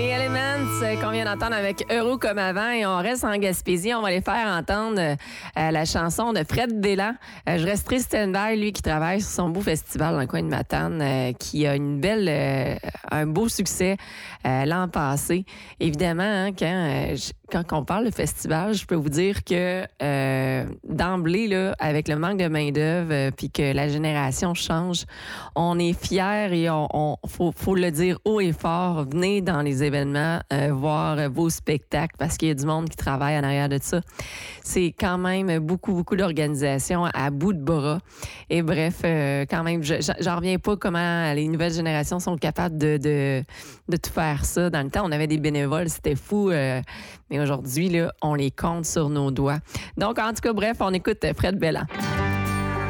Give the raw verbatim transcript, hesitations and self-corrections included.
Les Elements euh, qu'on vient d'entendre avec Heureux comme avant et on reste en Gaspésie. On va les faire entendre euh, la chanson de Fred Bélan. Euh, je resterai stand-by, lui qui travaille sur son beau festival dans le coin de Matane, euh, qui a une belle, euh, un beau succès euh, l'an passé. Évidemment, hein, quand, euh, je, quand on parle de festival, je peux vous dire que euh, d'emblée, là, avec le manque de main-d'œuvre euh, puis que la génération change, on est fiers et on, on faut, faut le dire haut et fort. Venez dans les événements, euh, voir euh, vos spectacles parce qu'il y a du monde qui travaille en arrière de ça. C'est quand même beaucoup, beaucoup d'organisations à bout de bras. Et bref, euh, quand même, je, j'en reviens pas comment les nouvelles générations sont capables de, de, de tout faire ça. Dans le temps, on avait des bénévoles, c'était fou. Euh, mais aujourd'hui, là, on les compte sur nos doigts. Donc, en tout cas, bref, on écoute Fred Bélan.